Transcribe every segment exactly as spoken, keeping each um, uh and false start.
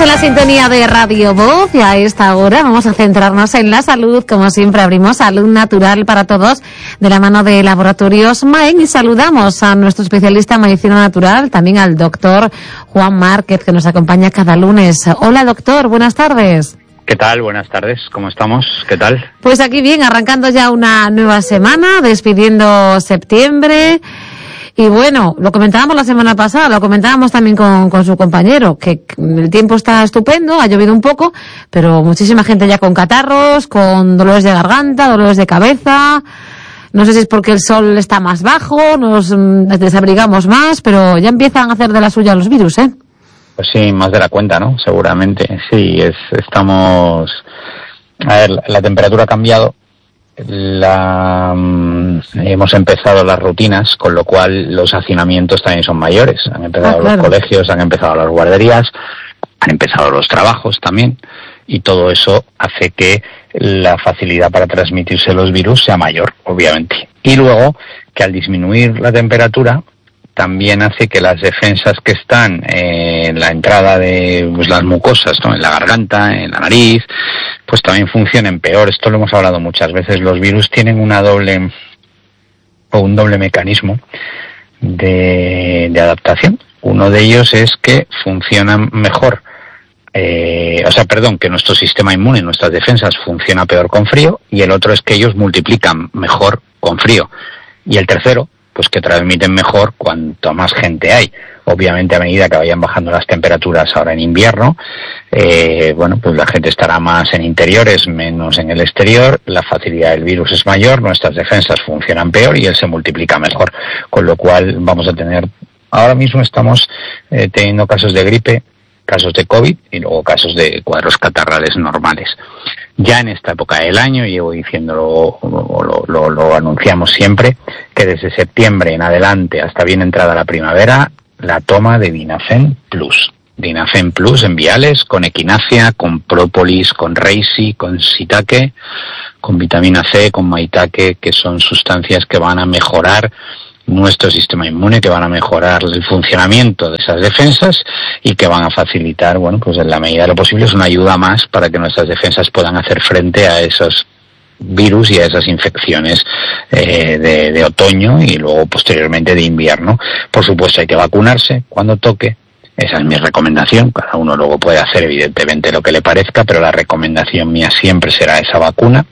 la sintonía de Radio Voz y a esta hora vamos a centrarnos en la salud. Como siempre abrimos Salud Natural para Todos de la mano de Laboratorios Maen y saludamos a nuestro especialista en medicina natural, también al doctor Juan Márquez, que nos acompaña cada lunes. Hola doctor, buenas tardes. ¿Qué tal? Buenas tardes, ¿cómo estamos? ¿Qué tal? Pues aquí bien, arrancando ya una nueva semana, despidiendo septiembre. Y bueno, lo comentábamos la semana pasada, lo comentábamos también con, con su compañero, que el tiempo está estupendo, ha llovido un poco, pero muchísima gente ya con catarros, con dolores de garganta, dolores de cabeza. No sé si es porque el sol está más bajo, nos desabrigamos más, pero ya empiezan a hacer de la suya los virus, ¿eh? Pues sí, más de la cuenta, ¿no? Seguramente. Sí, es, estamos... A ver, la, la temperatura ha cambiado. La, um, hemos empezado las rutinas, con lo cual los hacinamientos también son mayores. Han empezado ah, claro. los colegios, han empezado las guarderías, han empezado los trabajos también, y todo eso hace que la facilidad para transmitirse los virus sea mayor, obviamente. Y luego, que al disminuir la temperatura, también hace que las defensas que están en la entrada de pues, las mucosas, ¿no? En la garganta, en la nariz, pues también funcionen peor. Esto lo hemos hablado muchas veces. Los virus tienen una doble o un doble mecanismo de, de adaptación. Uno de ellos es que funcionan mejor, eh, o sea, perdón, que nuestro sistema inmune, nuestras defensas, funciona peor con frío, y el otro es que ellos multiplican mejor con frío. Y el tercero, pues que transmiten mejor cuanto más gente hay. Obviamente, a medida que vayan bajando las temperaturas ahora en invierno, eh, bueno, pues la gente estará más en interiores, menos en el exterior, la facilidad del virus es mayor, nuestras defensas funcionan peor y él se multiplica mejor, con lo cual vamos a tener, ahora mismo estamos eh, teniendo casos de gripe, casos de COVID y luego casos de cuadros catarrales normales. Ya en esta época del año, llevo diciéndolo, lo, lo, lo anunciamos siempre, que desde septiembre en adelante hasta bien entrada la primavera, la toma de Dinafen Plus. Dinafen Plus en viales, con equinacia, con própolis, con reishi, con shiitake, con vitamina C, con maitake, que son sustancias que van a mejorar nuestro sistema inmune, que van a mejorar el funcionamiento de esas defensas y que van a facilitar, bueno, pues en la medida de lo posible es una ayuda más para que nuestras defensas puedan hacer frente a esos virus y a esas infecciones eh, de, de otoño y luego posteriormente de invierno. Por supuesto hay que vacunarse cuando toque. Esa es mi recomendación. Cada uno luego puede hacer evidentemente lo que le parezca, pero la recomendación mía siempre será esa vacuna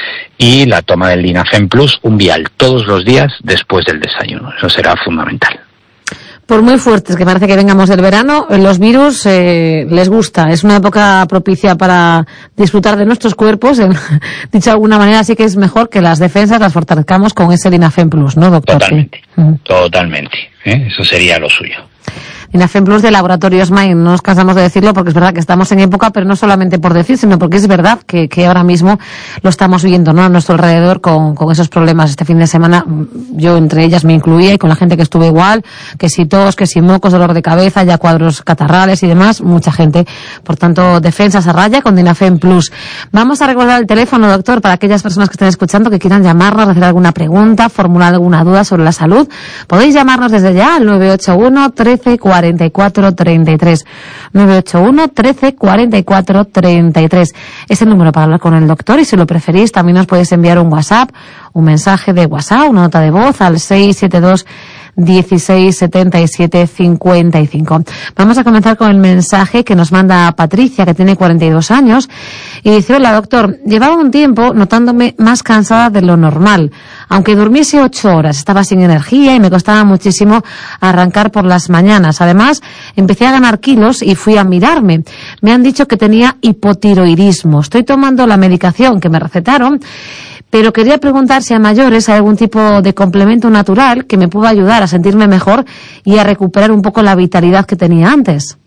y la toma del Dinafen Plus, un vial todos los días después del desayuno. Eso será fundamental. Por muy fuertes que parece que vengamos del verano, los virus eh, les gusta. Es una época propicia para disfrutar de nuestros cuerpos. Dicho de alguna manera, sí que es mejor que las defensas las fortalezcamos con ese Dinafen Plus, ¿no, doctor? Totalmente, sí. totalmente. ¿eh? Eso sería lo suyo. Dinafen Plus de Laboratorios Maen, no nos cansamos de decirlo porque es verdad que estamos en época, pero no solamente por decir, sino porque es verdad que, que ahora mismo lo estamos viendo, ¿no? A nuestro alrededor con, con esos problemas. Este fin de semana yo entre ellas me incluía y con la gente que estuve igual, que si tos, que si mocos, dolor de cabeza, ya cuadros catarrales y demás, mucha gente. Por tanto, defensas a raya con Dinafen Plus. Vamos a recordar el teléfono, doctor, para aquellas personas que estén escuchando que quieran llamarnos, hacer alguna pregunta, formular alguna duda sobre la salud. Podéis llamarnos desde ya al nueve ocho uno, trece, cuarenta y cuatro, treinta y tres. nueve ocho uno, trece, cuarenta y cuatro, treinta y tres. Es el número para hablar con el doctor y si lo preferís también nos podéis enviar un WhatsApp, un mensaje de WhatsApp, una nota de voz al seis siete dos, dieciséis, setenta y siete, cincuenta y cinco. Vamos a comenzar con el mensaje que nos manda Patricia, que tiene cuarenta y dos años, y dice: hola doctor, llevaba un tiempo notándome más cansada de lo normal. Aunque durmiese ocho horas, estaba sin energía y me costaba muchísimo arrancar por las mañanas. Además, empecé a ganar kilos y fui a mirarme. Me han dicho que tenía hipotiroidismo. Estoy tomando la medicación que me recetaron, pero quería preguntar si a mayores hay algún tipo de complemento natural que me pueda ayudar a sentirme mejor y a recuperar un poco la vitalidad que tenía antes.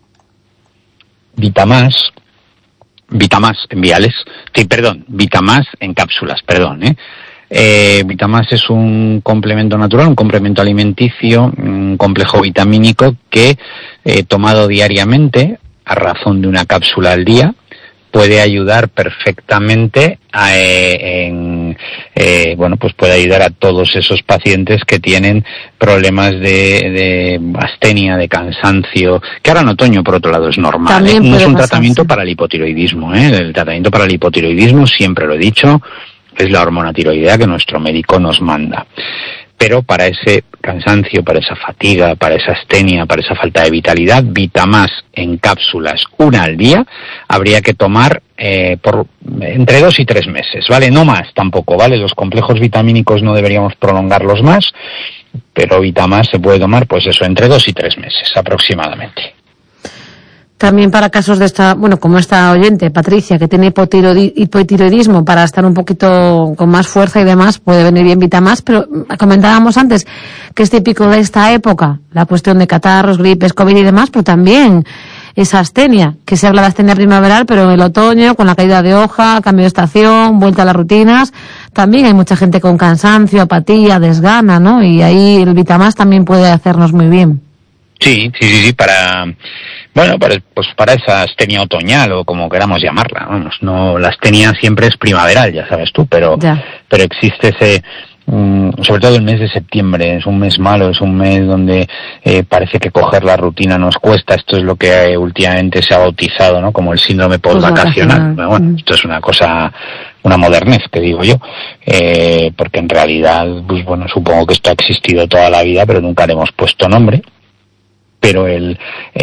Vitamás, Vitamás en viales, sí, perdón, Vitamás en cápsulas, perdón, ¿eh? Eh, Vitamás es un complemento natural, un complemento alimenticio, un complejo vitamínico que, eh, tomado diariamente, a razón de una cápsula al día, puede ayudar perfectamente a, eh, en también, eh, bueno, pues puede ayudar a todos esos pacientes que tienen problemas de, de astenia, de cansancio, que ahora en otoño, por otro lado, es normal, ¿eh? No es un tratamiento para el hipotiroidismo, ¿eh? El tratamiento para el hipotiroidismo, siempre lo he dicho, es la hormona tiroidea que nuestro médico nos manda. Pero para ese cansancio, para esa fatiga, para esa astenia, para esa falta de vitalidad, Vitamás en cápsulas, una al día, habría que tomar eh, por entre dos y tres meses, ¿vale? No más tampoco, ¿vale? Los complejos vitamínicos no deberíamos prolongarlos más, pero Vitamás se puede tomar, pues eso, entre dos y tres meses aproximadamente. También para casos de esta, bueno, como esta oyente, Patricia, que tiene hipotiroidi, hipotiroidismo, para estar un poquito con más fuerza y demás, puede venir bien Vitamás, pero comentábamos antes que es típico de esta época, la cuestión de catarros, gripes, COVID y demás, pero también esa astenia, que se habla de astenia primaveral, pero en el otoño, con la caída de hoja, cambio de estación, vuelta a las rutinas, también hay mucha gente con cansancio, apatía, desgana, ¿no? Y ahí el Vitamás también puede hacernos muy bien. Sí, sí, sí, sí, para, bueno, para, pues para esa astenia otoñal o como queramos llamarla, vamos, no, la astenia siempre es primaveral, ya sabes tú, pero, ya. pero existe ese, um, sobre todo el mes de septiembre, es un mes malo, es un mes donde eh, parece que coger la rutina nos cuesta, esto es lo que eh, últimamente se ha bautizado, ¿no? Como el síndrome postvacacional, pues bueno, esto es una cosa, una modernez, que digo yo, eh, porque en realidad, pues bueno, supongo que esto ha existido toda la vida, pero nunca le hemos puesto nombre. Pero el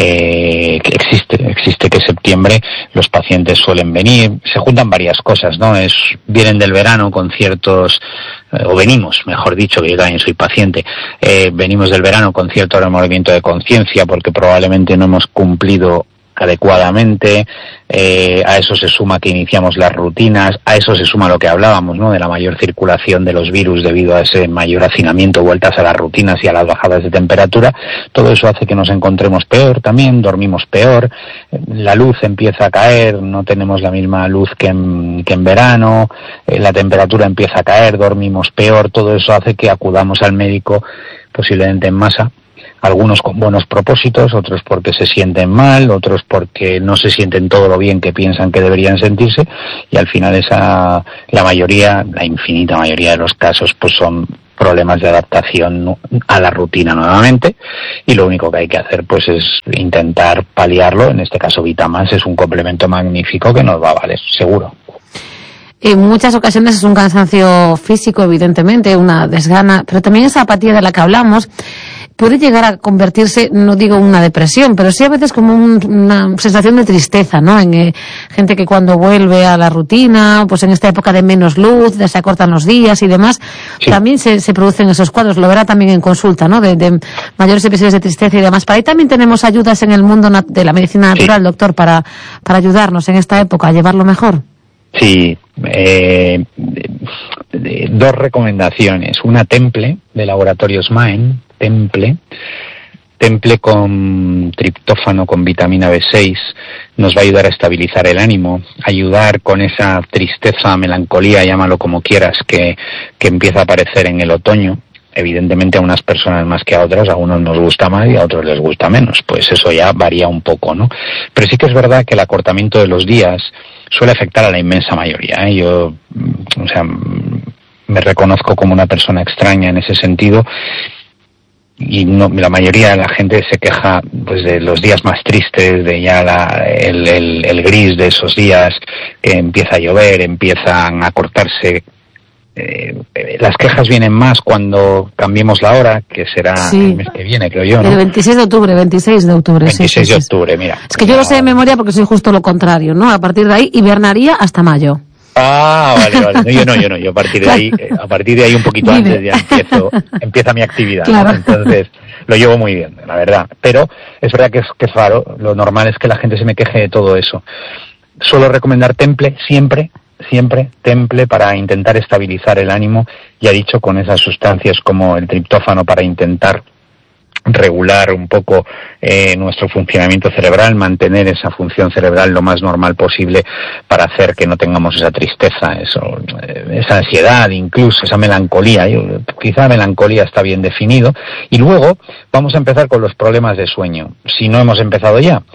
eh, que existe, existe que septiembre los pacientes suelen venir, se juntan varias cosas, ¿no? Es, vienen del verano con ciertos, eh, o venimos, mejor dicho, que yo también soy paciente, eh, venimos del verano con cierto remordimiento de conciencia porque probablemente no hemos cumplido adecuadamente, eh, a eso se suma que iniciamos las rutinas, a eso se suma lo que hablábamos, ¿no? De la mayor circulación de los virus debido a ese mayor hacinamiento, vueltas a las rutinas y a las bajadas de temperatura. Todo eso hace que nos encontremos peor también, dormimos peor, la luz empieza a caer, no tenemos la misma luz que en, que en verano, eh, la temperatura empieza a caer, dormimos peor, todo eso hace que acudamos al médico posiblemente en masa. Algunos con buenos propósitos, otros porque se sienten mal, otros porque no se sienten todo lo bien que piensan que deberían sentirse, y al final esa, la mayoría, la infinita mayoría de los casos, pues son problemas de adaptación a la rutina nuevamente, y lo único que hay que hacer pues es intentar paliarlo. En este caso Vitamás es un complemento magnífico que nos va a valer, seguro. En muchas ocasiones es un cansancio físico, evidentemente, una desgana, pero también esa apatía de la que hablamos puede llegar a convertirse, no digo una depresión, pero sí a veces como un, una sensación de tristeza, ¿no? En eh, gente que cuando vuelve a la rutina, pues en esta época de menos luz, de se acortan los días y demás, sí. también se, se producen esos cuadros, lo verá también en consulta, ¿no? De, de mayores episodios de tristeza y demás. Para ahí también tenemos ayudas en el mundo de la medicina natural, sí. doctor, para, para ayudarnos en esta época a llevarlo mejor. Sí, eh, dos recomendaciones. Una Temple, de Laboratorios Main, Temple, Temple con triptófano, con vitamina B seis, nos va a ayudar a estabilizar el ánimo, ayudar con esa tristeza, melancolía, llámalo como quieras, que, que empieza a aparecer en el otoño. Evidentemente a unas personas más que a otras, a unos nos gusta más y a otros les gusta menos, pues eso ya varía un poco, ¿no? Pero sí que es verdad que el acortamiento de los días suele afectar a la inmensa mayoría, ¿eh? Yo, o sea, me reconozco como una persona extraña en ese sentido, y no, la mayoría de la gente se queja pues de los días más tristes, de ya la, el, el, el gris de esos días, que empieza a llover, empiezan a cortarse. Eh, las quejas vienen más cuando cambiemos la hora, que será sí. el mes que viene, creo yo, ¿no? El veintiséis de octubre, veintiséis de octubre. veintiséis sí, de sí, octubre, sí. Mira. Es que yo no. lo sé de memoria porque soy justo lo contrario, ¿no? A partir de ahí hibernaría hasta mayo. Ah, vale, vale. No, yo no, yo no. Yo a partir de ahí, a partir de ahí un poquito Vive. antes ya empiezo, empieza mi actividad. Claro. ¿no? Entonces, lo llevo muy bien, la verdad. Pero es verdad que es, que es raro. Lo normal es que la gente se me queje de todo eso. Suelo recomendar Temple siempre, siempre Temple para intentar estabilizar el ánimo. Ya he dicho, con esas sustancias como el triptófano para intentar regular un poco eh, nuestro funcionamiento cerebral, mantener esa función cerebral lo más normal posible para hacer que no tengamos esa tristeza, eso, eh, esa ansiedad, incluso esa melancolía. Yo, quizá melancolía está bien definido. Y luego vamos a empezar con los problemas de sueño, si no hemos empezado ya.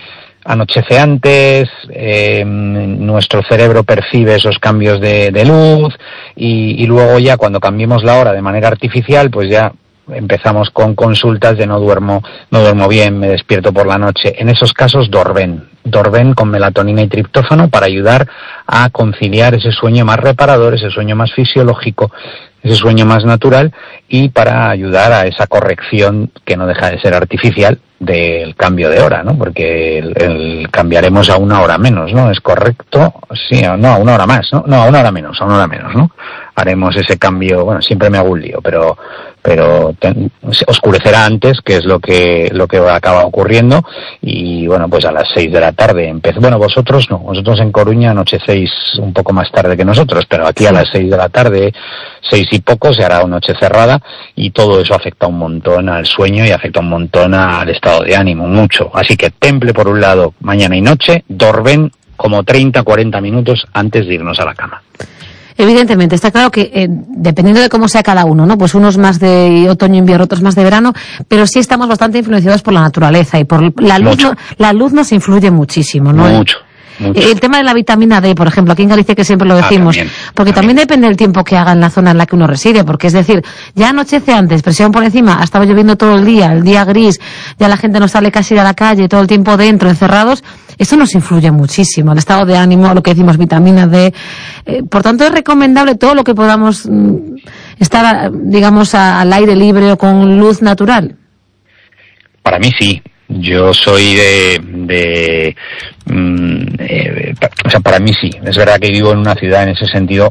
anochece antes, eh, nuestro cerebro percibe esos cambios de, de luz y, y luego ya cuando cambiemos la hora de manera artificial, pues ya empezamos con consultas de no duermo, no duermo bien, me despierto por la noche. En esos casos, Dorven. Dorven con melatonina y triptófano para ayudar a conciliar ese sueño más reparador, ese sueño más fisiológico, ese sueño más natural y para ayudar a esa corrección que no deja de ser artificial del cambio de hora, ¿no? Porque el, el cambiaremos a una hora menos, ¿no? ¿Es correcto? Sí, no, a una hora más, ¿no? No, a una hora menos, a una hora menos, ¿no? Haremos ese cambio, bueno, siempre me hago un lío, pero pero ten, oscurecerá antes, que es lo que lo que acaba ocurriendo, y bueno, pues a las seis de la tarde empezó. Bueno, vosotros no, vosotros en Coruña anochecéis un poco más tarde que nosotros, pero aquí a las seis de la tarde, seis y poco, se hará una noche cerrada, y todo eso afecta un montón al sueño y afecta un montón al estado de ánimo, mucho. Así que Temple por un lado, mañana y noche, Dorven como treinta, cuarenta minutos antes de irnos a la cama. Evidentemente, está claro que eh, dependiendo de cómo sea cada uno, ¿no? Pues unos más de otoño, invierno, otros más de verano, pero sí estamos bastante influenciados por la naturaleza y por la luz. No, la luz nos influye muchísimo, ¿no? Mucho. Mucho. El tema de la vitamina D, por ejemplo, aquí en Galicia que siempre lo decimos, ah, también, porque también. también depende del tiempo que haga en la zona en la que uno reside, porque es decir, ya anochece antes, presión por encima, ha estado lloviendo todo el día, el día gris, ya la gente no sale casi a la calle, todo el tiempo dentro, encerrados, eso nos influye muchísimo, el estado de ánimo, lo que decimos, vitamina D, eh, por tanto es recomendable todo lo que podamos mm, estar, digamos, a, al aire libre o con luz natural. Para mí sí. Yo soy de, de mm, eh, o sea, para mí sí, es verdad que vivo en una ciudad en ese sentido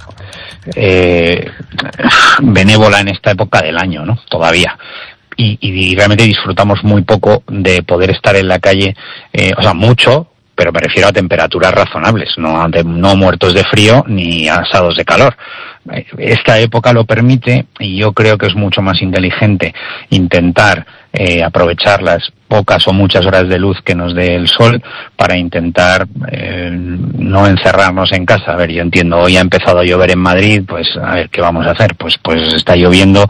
eh, benévola en esta época del año, ¿no? Todavía. Y, y realmente disfrutamos muy poco de poder estar en la calle, eh, o sea, mucho, pero me refiero a temperaturas razonables, no, no muertos de frío ni asados de calor. Esta época lo permite y yo creo que es mucho más inteligente intentar eh, aprovechar las pocas o muchas horas de luz que nos dé el sol para intentar eh, no encerrarnos en casa. A ver, yo entiendo, hoy ha empezado a llover en Madrid, pues a ver, ¿qué vamos a hacer? Pues pues está lloviendo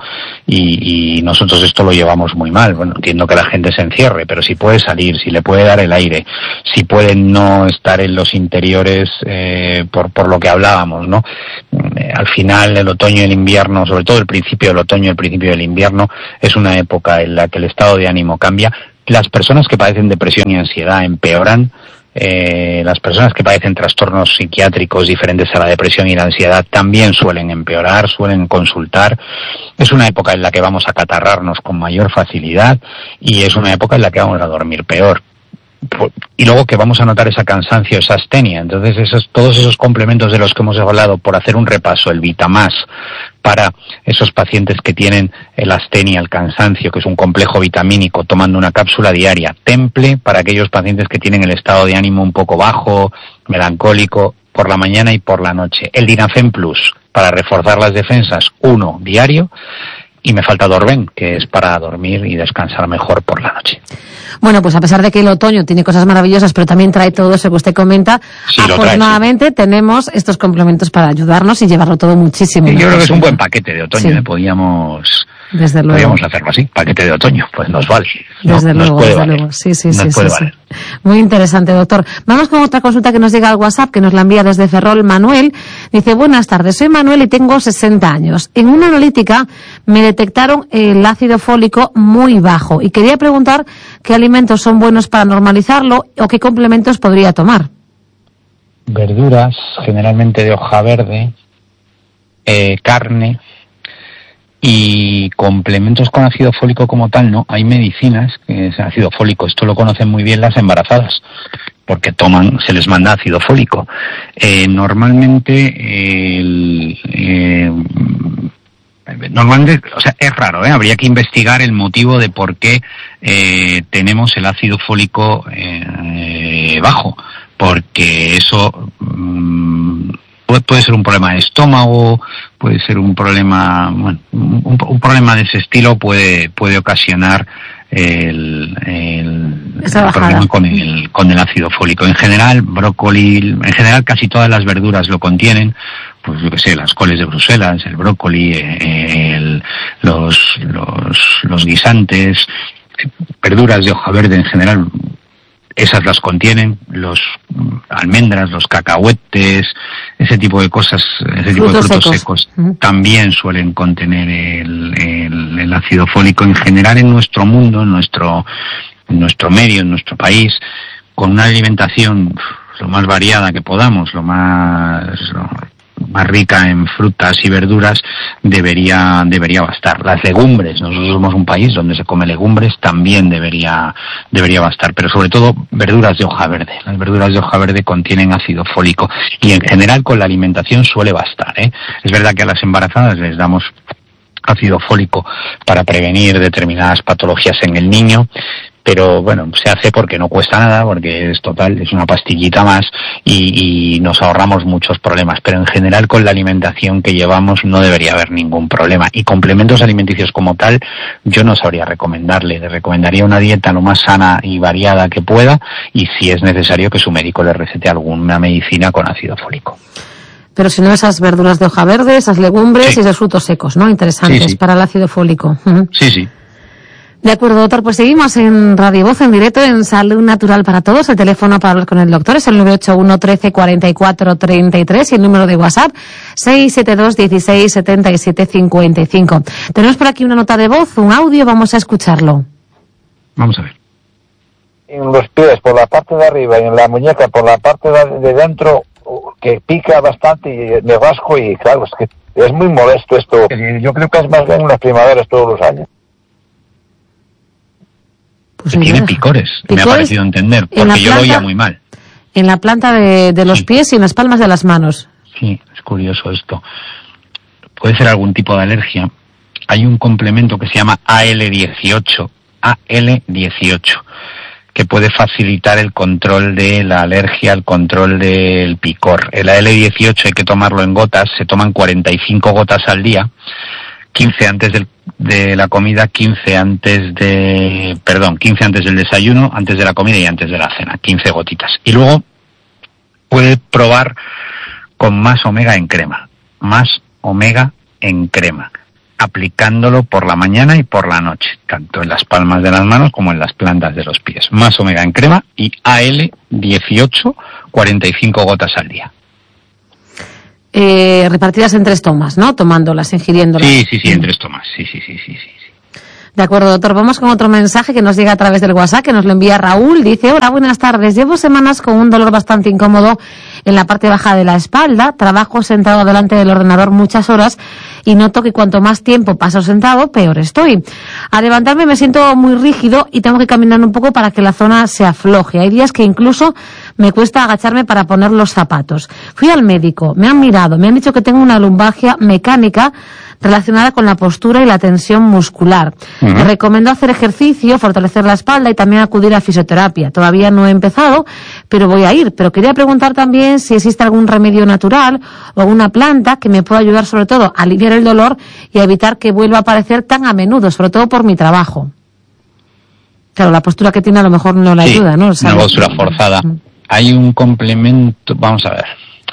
y, y nosotros esto lo llevamos muy mal. Bueno, entiendo que la gente se encierre, pero si puede salir, si le puede dar el aire, si puede no estar en los interiores eh, por, por lo que hablábamos, ¿no? Eh, al final, el otoño y el invierno, sobre todo el principio del otoño y el principio del invierno, es una época en la que el estado de ánimo cambia. Las personas que padecen depresión y ansiedad empeoran. Eh, las personas que padecen trastornos psiquiátricos diferentes a la depresión y la ansiedad también suelen empeorar, suelen consultar. Es una época en la que vamos a catarrarnos con mayor facilidad y es una época en la que vamos a dormir peor. Y luego que vamos a notar ese cansancio, esa astenia. Entonces esos, todos esos complementos de los que hemos hablado, por hacer un repaso, el Vitamás para esos pacientes que tienen el astenia, el cansancio, que es un complejo vitamínico, tomando una cápsula diaria. Temple para aquellos pacientes que tienen el estado de ánimo un poco bajo, melancólico, por la mañana y por la noche. El Dinafen Plus para reforzar las defensas, uno diario. Y me falta Dorven, que es para dormir y descansar mejor por la noche. Bueno, pues a pesar de que el otoño tiene cosas maravillosas, pero también trae todo eso que usted comenta, sí, afortunadamente trae, sí. Tenemos estos complementos para ayudarnos y llevarlo todo muchísimo. Sí, yo creo que es un buen paquete de otoño, sí. ¿eh? Podíamos... Desde luego. Podríamos hacerlo así, paquete de otoño, pues nos vale. Desde ¿no? luego, nos desde valer. luego. Sí, sí, nos sí. Puede sí, valer. sí. Muy interesante, doctor. Vamos con otra consulta que nos llega al WhatsApp, que nos la envía desde Ferrol Manuel. Dice, buenas tardes, soy Manuel y tengo sesenta años. En una analítica me detectaron el ácido fólico muy bajo y quería preguntar qué alimentos son buenos para normalizarlo o qué complementos podría tomar. Verduras, generalmente de hoja verde, eh, carne... Y complementos con ácido fólico como tal, no. Hay medicinas que es ácido fólico. Esto lo conocen muy bien las embarazadas, porque toman, se les manda ácido fólico. Eh, normalmente, el, eh, normalmente, o sea, es raro, ¿eh? Habría que investigar el motivo de por qué eh, tenemos el ácido fólico eh, bajo, porque eso... Mm, puede ser un problema de estómago, puede ser un problema, bueno, un, un problema de ese estilo puede puede ocasionar el, el, el problema con el con el ácido fólico. En general, brócoli, en general casi todas las verduras lo contienen, pues yo que sé, las coles de Bruselas, el brócoli, el, los los los guisantes, verduras de hoja verde en general. esas las contienen, los almendras, los cacahuetes, ese tipo de cosas, ese tipo frutos de frutos secos, secos uh-huh. también suelen contener el, el, el ácido fólico. En general, en nuestro mundo, en nuestro, en nuestro medio, en nuestro país, con una alimentación lo más variada que podamos, lo más lo más rica en frutas y verduras, debería debería bastar. Las legumbres, nosotros somos un país donde se come legumbres, también debería debería bastar, pero sobre todo verduras de hoja verde. Las verduras de hoja verde contienen ácido fólico y en general con la alimentación suele bastar, ¿eh? Es verdad que a las embarazadas les damos ácido fólico para prevenir determinadas patologías en el niño, pero bueno, se hace porque no cuesta nada, porque es total, es una pastillita más y, y nos ahorramos muchos problemas, pero en general con la alimentación que llevamos no debería haber ningún problema. Y complementos alimenticios como tal, yo no sabría recomendarle, le recomendaría una dieta lo más sana y variada que pueda, y si es necesario que su médico le recete alguna medicina con ácido fólico. Pero si no, esas verduras de hoja verde, esas legumbres sí. y esos frutos secos, ¿no? Interesantes sí, sí. para el ácido fólico. Uh-huh. Sí, sí. De acuerdo, doctor, pues seguimos en Radio Voz, en directo, en Salud Natural para Todos. El teléfono para hablar con el doctor es el nueve ocho uno, trece, cuarenta y cuatro, treinta y tres y el número de WhatsApp seis siete dos, dieciséis, setenta y siete, cincuenta y cinco. Tenemos por aquí una nota de voz, un audio, vamos a escucharlo. Vamos a ver. En los pies, por la parte de arriba, y en la muñeca, por la parte de dentro, que pica bastante y me rasco y claro, es que es muy molesto esto. Yo creo que es más bien en las primaveras todos los años. Pues tiene picores, picores, me ha parecido entender, porque planta, yo lo oía muy mal. En la planta de, de los sí. pies y en las palmas de las manos. Sí, es curioso esto. Puede ser algún tipo de alergia. Hay un complemento que se llama A L dieciocho, A L dieciocho, que puede facilitar el control de la alergia, el control del picor. El A L dieciocho hay que tomarlo en gotas, se toman cuarenta y cinco gotas al día, quince antes del, de la comida, quince antes de, perdón, quince antes del desayuno, antes de la comida y antes de la cena, quince gotitas. Y luego puede probar con más omega en crema, más omega en crema, aplicándolo por la mañana y por la noche, tanto en las palmas de las manos como en las plantas de los pies. Más omega en crema y A L dieciocho, cuarenta y cinco gotas al día. Eh, repartidas en tres tomas, ¿no? Tomándolas, ingiriéndolas. Sí, sí, sí, en tres tomas. Sí, sí, sí, sí, sí. De acuerdo, doctor. Vamos con otro mensaje que nos llega a través del WhatsApp, que nos lo envía Raúl. Dice, hola, buenas tardes. Llevo semanas con un dolor bastante incómodo en la parte baja de la espalda. Trabajo sentado delante del ordenador muchas horas y noto que cuanto más tiempo paso sentado, peor estoy. Al levantarme me siento muy rígido y tengo que caminar un poco para que la zona se afloje. Hay días que incluso me cuesta agacharme para poner los zapatos. Fui al médico, me han mirado, me han dicho que tengo una lumbalgia mecánica relacionada con la postura y la tensión muscular. Uh-huh. Me recomiendo hacer ejercicio, fortalecer la espalda y también acudir a fisioterapia. Todavía no he empezado, pero voy a ir. Pero quería preguntar también si existe algún remedio natural o alguna planta que me pueda ayudar sobre todo a aliviar el dolor y a evitar que vuelva a aparecer tan a menudo, sobre todo por mi trabajo. Claro, la postura que tiene a lo mejor no le sí, ayuda, ¿no? O sea, una postura forzada. Uh-huh. Hay un complemento, vamos a ver.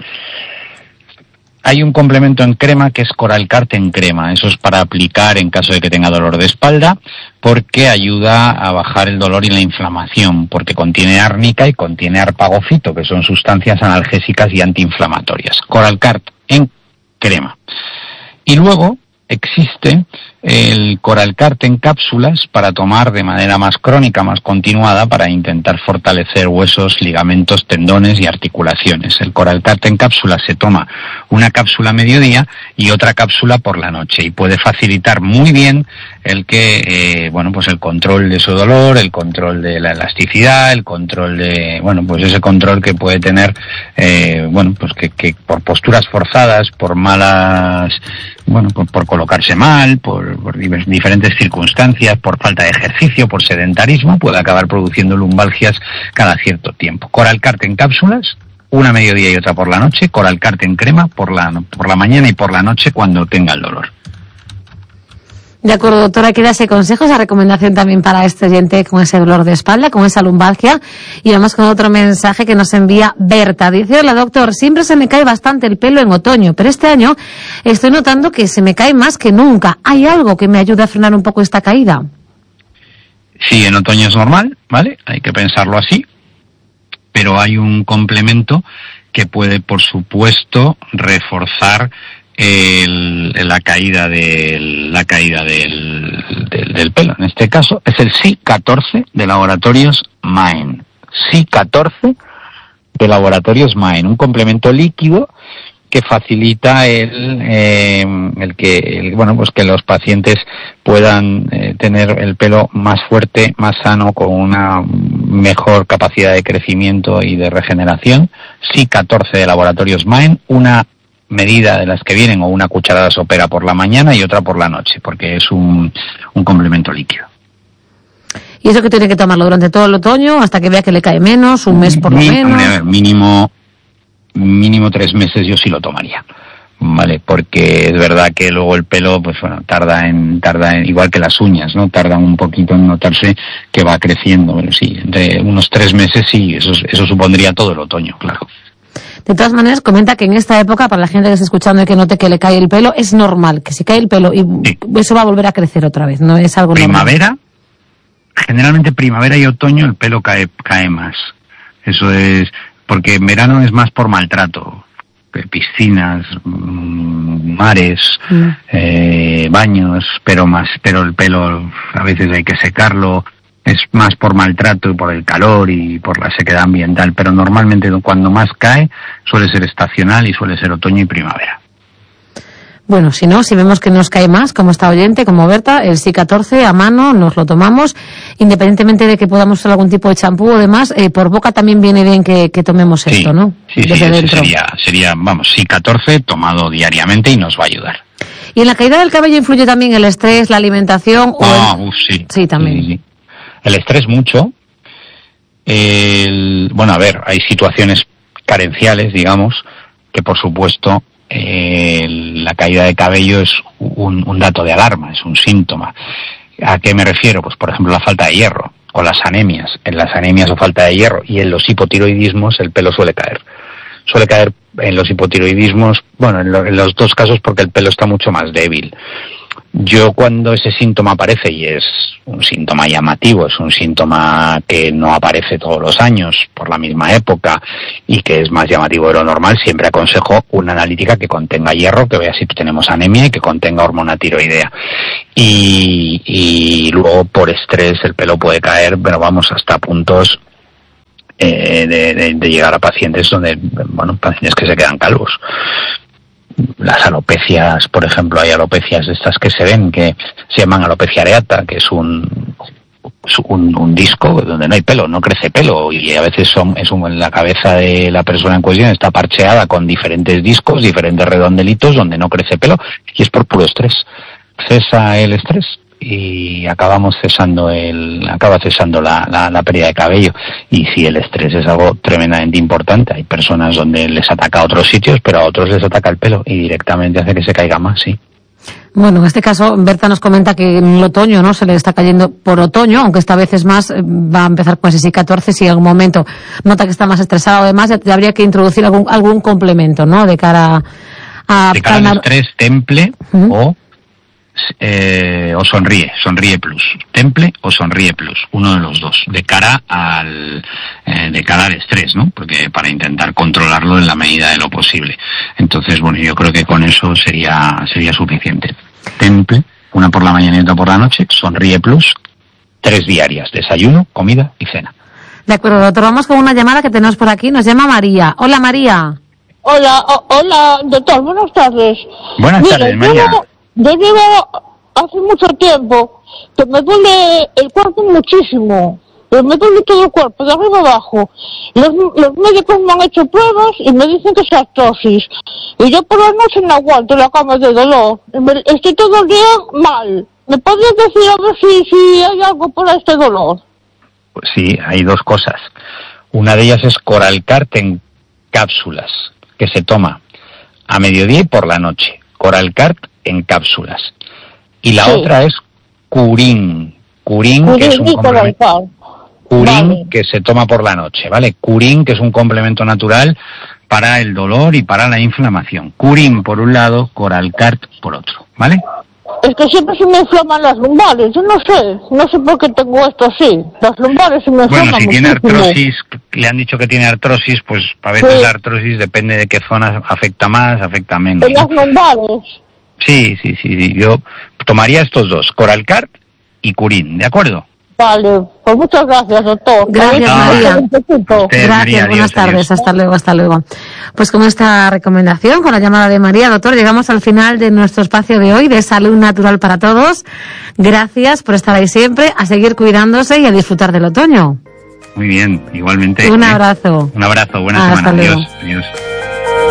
Hay un complemento en crema que es Coralcart en crema. Eso es para aplicar en caso de que tenga dolor de espalda, porque ayuda a bajar el dolor y la inflamación, porque contiene árnica y contiene arpagofito, que son sustancias analgésicas y antiinflamatorias. Coralcart en crema. Y luego existe el Coralcart en cápsulas para tomar de manera más crónica, más continuada, para intentar fortalecer huesos, ligamentos, tendones y articulaciones. El Coralcart en cápsulas se toma una cápsula a mediodía y otra cápsula por la noche y puede facilitar muy bien el que, eh, bueno, pues el control de su dolor, el control de la elasticidad, el control de, bueno, pues ese control que puede tener, eh, bueno, pues que, que por posturas forzadas, por malas, bueno, por, por colocarse mal, por por diferentes circunstancias, por falta de ejercicio, por sedentarismo, puede acabar produciendo lumbalgias cada cierto tiempo. Coralcart en cápsulas, una a mediodía y otra por la noche, Coralcart en crema por la, por la mañana y por la noche cuando tenga el dolor. De acuerdo, doctora, queda ese consejo, esa recomendación también para este oyente con ese dolor de espalda, con esa lumbalgia. Y vamos con otro mensaje que nos envía Berta. Dice, hola doctor, siempre se me cae bastante el pelo en otoño, pero este año estoy notando que se me cae más que nunca. ¿Hay algo que me ayude a frenar un poco esta caída? Sí, en otoño es normal, ¿vale? Hay que pensarlo así. pero hay un complemento que puede, por supuesto, reforzar el, la caída del la caída del, del, del pelo. En este caso es el C I catorce de Laboratorios Maen. C I catorce de Laboratorios Maen, un complemento líquido que facilita el, eh, el que el, bueno pues que los pacientes puedan eh, tener el pelo más fuerte, más sano, con una mejor capacidad de crecimiento y de regeneración. C I catorce de Laboratorios Maen, una medida de las que vienen, o una cucharada sopera por la mañana y otra por la noche, porque es un, un complemento líquido. ¿Y eso que tiene que tomarlo durante todo el otoño hasta que vea que le cae menos, un mes por lo Mi, menos? A ver, mínimo mínimo tres meses yo sí lo tomaría, vale, porque es verdad que luego el pelo, pues bueno, tarda en tarda en, igual que las uñas, no, tardan un poquito en notarse que va creciendo. Pero sí, entre unos tres meses sí, eso eso supondría todo el otoño, claro. De todas maneras, comenta que en esta época, para la gente que está escuchando y que note que le cae el pelo, es normal, que si cae el pelo y sí, eso va a volver a crecer otra vez, no es algo primavera, normal. Generalmente primavera y otoño el pelo cae cae más. Eso es porque en verano es más por maltrato, piscinas, mares, mm. eh, baños, pero más, pero el pelo a veces hay que secarlo, es más por maltrato y por el calor y por la sequedad ambiental, pero normalmente cuando más cae suele ser estacional y suele ser otoño y primavera. Bueno, si no, si vemos que nos cae más, como esta oyente, como Berta, el C I catorce a mano nos lo tomamos, independientemente de que podamos usar algún tipo de champú o demás, eh, por boca también viene bien que, que tomemos sí, esto, ¿no? Sí, sí, sería, sería, vamos, C I catorce tomado diariamente y nos va a ayudar. ¿Y en la caída del cabello influye también el estrés, la alimentación? Ah, o el... uf, sí. Sí, también. Sí, sí. El estrés mucho. El, bueno, a ver, hay situaciones carenciales, digamos, que por supuesto eh, la caída de cabello es un, un dato de alarma, es un síntoma. ¿A qué me refiero? Pues por ejemplo la falta de hierro o las anemias. En las anemias o falta de hierro y en los hipotiroidismos el pelo suele caer. Suele caer en los hipotiroidismos, bueno, en, lo, en los dos casos porque el pelo está mucho más débil. Yo cuando ese síntoma aparece, y es un síntoma llamativo, es un síntoma que no aparece todos los años por la misma época y que es más llamativo de lo normal, siempre aconsejo una analítica que contenga hierro, que vea si tenemos anemia y que contenga hormona tiroidea. Y, y luego por estrés el pelo puede caer, pero vamos hasta puntos eh, de, de, de llegar a pacientes donde, bueno, pacientes que se quedan calvos. Las alopecias, por ejemplo, hay alopecias de estas que se ven que se llaman alopecia areata, que es un, un un disco donde no hay pelo, no crece pelo, y a veces son es un, la cabeza de la persona en cuestión está parcheada con diferentes discos, diferentes redondelitos donde no crece pelo, y es por puro estrés. Cesa el estrés y acabamos cesando el acaba cesando la, la, la pérdida de cabello. Y si el estrés es algo tremendamente importante, hay personas donde les ataca a otros sitios, pero a otros les ataca el pelo y directamente hace que se caiga más, sí. Bueno, en este caso Berta nos comenta que en el otoño, ¿no?, se le está cayendo por otoño, aunque esta vez es más, va a empezar con ese C I catorce, si en algún momento nota que está más estresado, además ya, ya habría que introducir algún algún complemento, ¿no?, de cara a de cara calmar... al estrés, Temple uh-huh. o Eh, o Sonríe, Sonríe Plus, Temple o Sonríe Plus, uno de los dos, de cara al eh, de cara al estrés, ¿no? Porque para intentar controlarlo en la medida de lo posible. Entonces, bueno, yo creo que con eso sería sería suficiente. Temple, una por la mañana y otra por la noche, Sonríe Plus, tres diarias, desayuno, comida y cena. De acuerdo, doctor, vamos con una llamada que tenemos por aquí, nos llama María. Hola, María. Hola, oh, hola, doctor, buenas tardes. Buenas Mira, tardes, María. Yo... Yo llevo hace mucho tiempo que me duele el cuerpo muchísimo, me duele todo el cuerpo, de arriba abajo. Los, los médicos me han hecho pruebas y me dicen que es artrosis. Y yo por la noche no aguanto la cama de dolor. Me, estoy todo el día mal. ¿Me podrías decir a ver si, si hay algo por este dolor? Pues sí, hay dos cosas. Una de ellas es Coralcart en cápsulas, que se toma a mediodía y por la noche. Coralcart en cápsulas. Y la sí. otra es Curín. Curín, Curín que es un complemento. Curín vale. que se toma por la noche, ¿vale? Curín, que es un complemento natural para el dolor y para la inflamación. Curín por un lado, Coralcart por otro, ¿vale? Es que siempre se me inflaman las lumbares, yo no sé, no sé por qué tengo esto así, las lumbares se me inflaman. Bueno, si tiene muchísimo. artrosis, le han dicho que tiene artrosis, pues a veces Sí. la artrosis depende de qué zonas afecta más, afecta menos. En las ¿no? lumbares. Sí, sí, sí, sí, yo tomaría estos dos, Coralcart y Curín, ¿de acuerdo? Vale, pues muchas gracias, doctor. Gracias, A ver si María. me necesito. Usted, Gracias, María, buenas adiós, tardes, adiós. hasta luego, hasta luego. Pues con esta recomendación, con la llamada de María, doctor, llegamos al final de nuestro espacio de hoy de Salud Natural para Todos. Gracias por estar ahí siempre, a seguir cuidándose y a disfrutar del otoño. Muy bien, igualmente. Un ¿eh? abrazo. Un abrazo, buena Hasta semana, luego. adiós, adiós.